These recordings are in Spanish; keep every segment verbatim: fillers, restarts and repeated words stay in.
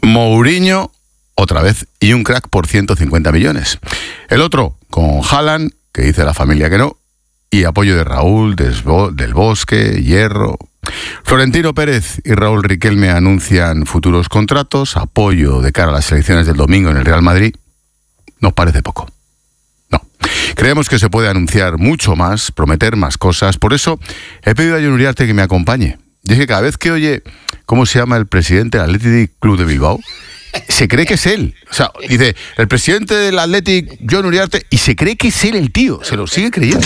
Mourinho, otra vez, y un crack por ciento cincuenta millones. El otro, con Haaland, que dice la familia que no, y apoyo de Raúl, Desbo- del Bosque, Hierro. Florentino Pérez y Raúl Riquelme anuncian futuros contratos, apoyo de cara a las elecciones del domingo en el Real Madrid. Nos parece poco. No. Creemos que se puede anunciar mucho más, prometer más cosas. Por eso he pedido a Jon Uriarte que me acompañe. Y es que cada vez que oye cómo se llama el presidente del Athletic Club de Bilbao, se cree que es él. O sea, dice, el presidente del Athletic, Jon Uriarte, y se cree que es él el tío. Se lo sigue creyendo.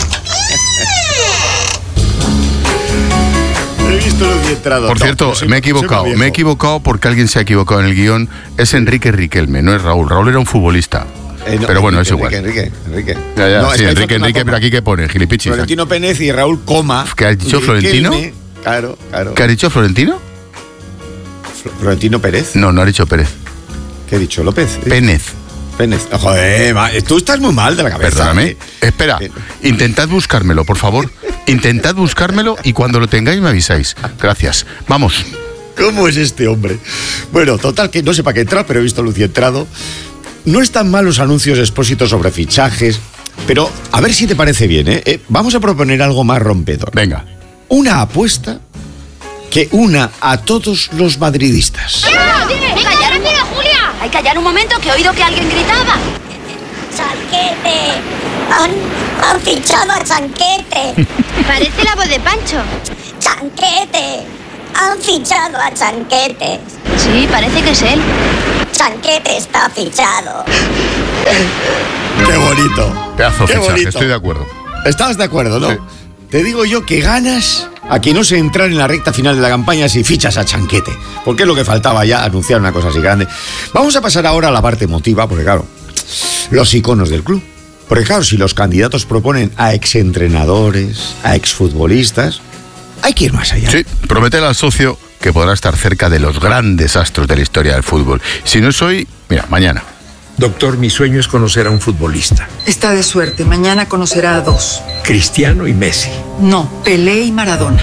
He visto los entrados. Por cierto, no, me he equivocado. Me he equivocado porque alguien se ha equivocado en el guión. Es Enrique Riquelme, no es Raúl. Raúl era un futbolista. Eh, no, pero bueno, Enrique, es igual. Enrique, Enrique. Ya, ya, no, sí, es que Enrique, Enrique, pero aquí ¿qué pone? Gilipichis. Florentino Pérez y Raúl Coma. ¿Qué ha dicho Florentino? Claro, claro. ¿Qué ha dicho Florentino? ¿Florentino Pérez? No, no ha dicho Pérez. ¿Qué ha dicho? ¿López? Pénez. Pénez. Oh, joder, ma, tú estás muy mal de la cabeza. Perdóname. Eh. Espera, intentad buscármelo, por favor. Intentad buscármelo y cuando lo tengáis me avisáis. Gracias. Vamos. ¿Cómo es este hombre? Bueno, total, que no sé para qué entrar, pero he visto Lucy entrado. No están mal los anuncios expósitos sobre fichajes, pero a ver si te parece bien, ¿eh? eh vamos a proponer algo más rompedor. Venga. Una apuesta que una a todos los madridistas. ¡Venga, ya rápido, Julia! Hay que callar un momento, que he oído que alguien gritaba. ¡Chanquete! Han, han fichado a Chanquete. Parece la voz de Pancho. ¡Chanquete! Han fichado a Chanquete. Sí, parece que es él. Chanquete está fichado. ¡Qué bonito! Pedazo Qué fichaje, bonito. estoy de acuerdo. ¿Estás de acuerdo, no? Sí. Te digo yo que ganas a que no se entrar en la recta final de la campaña si fichas a Chanquete. Porque es lo que faltaba ya, anunciar una cosa así grande. Vamos a pasar ahora a la parte emotiva, porque claro, los iconos del club. Porque claro, si los candidatos proponen a exentrenadores, a exfutbolistas, hay que ir más allá. Sí, prometer al socio que podrá estar cerca de los grandes astros de la historia del fútbol. Si no es hoy, mira, mañana. Doctor, mi sueño es conocer a un futbolista. Está de suerte, mañana conocerá a dos. Cristiano y Messi. No, Pelé y Maradona.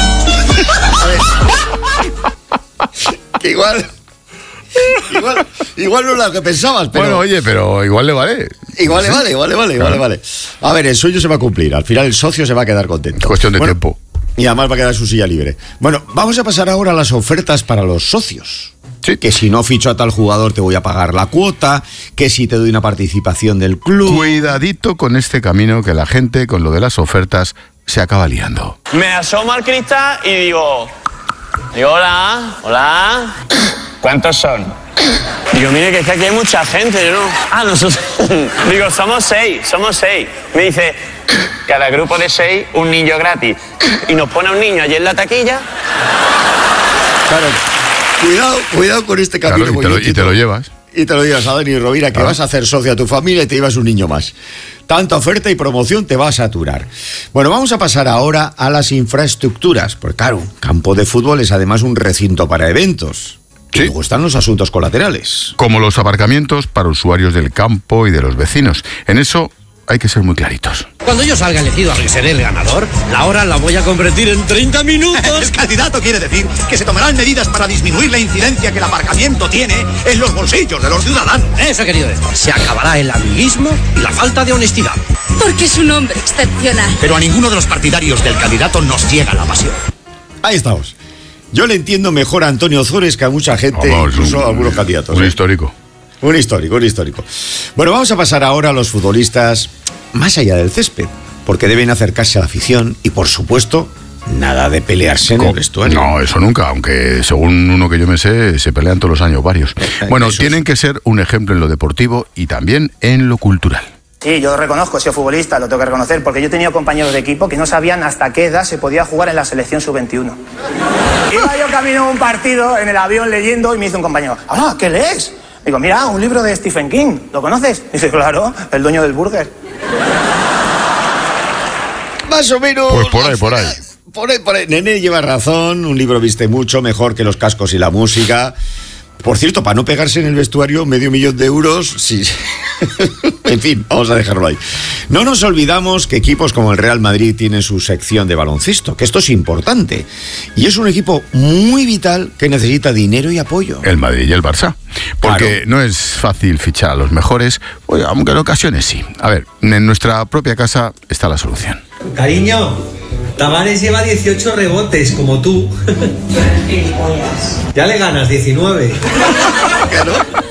Que igual, igual, igual no es lo que pensabas, pero... Bueno, oye, pero igual le vale. Igual le Sí. vale, igual le vale, igual le vale. A ver, el sueño se va a cumplir. Al final el socio se va a quedar contento. Cuestión de Bueno, tiempo. Y además va a quedar su silla libre. Bueno, vamos a pasar ahora a las ofertas para los socios. Sí. Que si no ficho a tal jugador te voy a pagar la cuota, que si te doy una participación del club. Cuidadito con este camino que la gente, con lo de las ofertas, se acaba liando. Me asomo al cristal y digo, digo, hola, hola. ¿Cuántos son? Digo, mire, que es que aquí hay mucha gente, yo no. Ah, nosotros. Digo, somos seis, somos seis. Me dice, Cada grupo de seis, un niño gratis. y nos pone a un niño allí en la taquilla. Claro, cuidado, cuidado con este camino. Claro, y, te lo, y te lo llevas. Y te lo llevas a Dani Rovira, que Claro. vas a hacer socio a tu familia y te llevas un niño más. Tanta oferta y promoción te va a saturar. Bueno, vamos a pasar ahora a las infraestructuras. Porque claro, un campo de fútbol es además un recinto para eventos. Y Sí. luego están los asuntos colaterales. Como los aparcamientos para usuarios del campo y de los vecinos. En eso hay que ser muy claritos. Cuando yo salga elegido a que seré el ganador, la hora la voy a convertir en treinta minutos. El candidato quiere decir que se tomarán medidas para disminuir la incidencia que el aparcamiento tiene en los bolsillos de los ciudadanos. Eso he querido decir. Se acabará el amiguismo y la falta de honestidad. Porque es un hombre excepcional. Pero a ninguno de los partidarios del candidato nos llega la pasión. Ahí estamos. Yo le entiendo mejor a Antonio Ozores que a mucha gente, Vamos, incluso un- a algunos candidatos. Un ¿eh? histórico. Un histórico, un histórico. Bueno, vamos a pasar ahora a los futbolistas más allá del césped, porque deben acercarse a la afición y, por supuesto, nada de pelearse en el vestuario. No, eso nunca, aunque según uno que yo me sé, se pelean todos los años varios. Bueno, Eso tienen que ser un ejemplo en lo deportivo y también en lo cultural. Sí, yo reconozco, he sido futbolista, lo tengo que reconocer, porque yo he tenido compañeros de equipo que no sabían hasta qué edad se podía jugar en la selección sub veintiuno. Iba yo camino a un partido en el avión leyendo y me dice un compañero, ah, ¿qué lees? Digo, mira, un libro de Stephen King, ¿lo conoces? Dice, claro, El dueño del burger. Más o menos. Pues por ahí, por ahí. Por ahí, por ahí. Nene lleva razón, un libro viste mucho, mejor que los cascos y la música. Por cierto, para no pegarse en el vestuario, medio millón de euros, sí. En fin, vamos a dejarlo ahí. No nos olvidamos que equipos como el Real Madrid tienen su sección de baloncesto, que esto es importante. Y es un equipo muy vital que necesita dinero y apoyo. El Madrid y el Barça. Porque claro, no es fácil fichar a los mejores, pues, aunque en ocasiones sí. A ver, en nuestra propia casa está la solución. Cariño, Tavares lleva dieciocho rebotes, como tú. Ya le ganas diecinueve. Claro.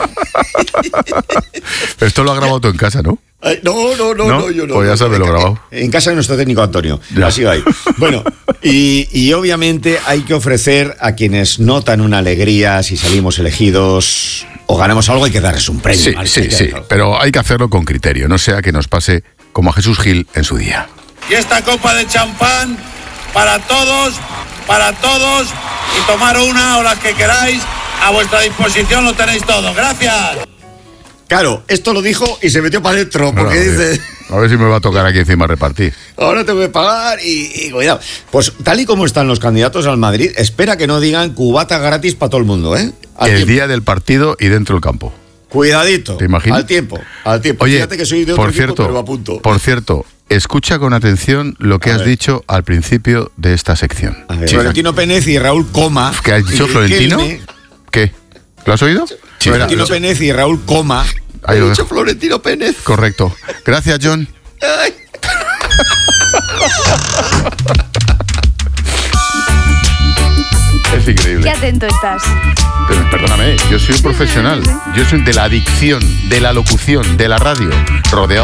Esto lo has grabado tú en casa, ¿no? Ay, no, no, no, no, no, yo no. Pues ya sabes, lo he grabado. En casa de nuestro técnico Antonio. Ya. Así va ahí. Bueno, y, y obviamente hay que ofrecer a quienes notan una alegría si salimos elegidos o ganamos algo, hay que darles un premio. Sí, ¿vale? sí, sí, pero hay que hacerlo con criterio, no sea que nos pase como a Jesús Gil en su día. Y esta copa de champán para todos, para todos, y tomar una o las que queráis, a vuestra disposición lo tenéis todo. Gracias. Claro, esto lo dijo y se metió para adentro, porque bueno, dice... A ver si me va a tocar aquí encima repartir. Ahora tengo que pagar y, y cuidado. Pues tal y como están los candidatos al Madrid, espera que no digan cubata gratis para todo el mundo, ¿eh? Al el tiempo. Día del partido y dentro del campo. Cuidadito. ¿Te imaginas? Al tiempo, al tiempo. Oye, fíjate que soy de otro por equipo, cierto, pero a punto. Por cierto, escucha con atención lo que a has ver. dicho al principio de esta sección. A ver, Florentino Pérez y Raúl Coma. ¿Qué has dicho, Florentino? Me... ¿Qué? ¿Lo has oído? Sí, Florentino Pérez y Raúl Coma. Ahí he dicho Florentino Pérez. Correcto. Gracias, John. Ay. Es increíble. Qué atento estás. Pero, perdóname, yo soy un profesional. Yo soy de la adicción, de la locución, de la radio, rodeado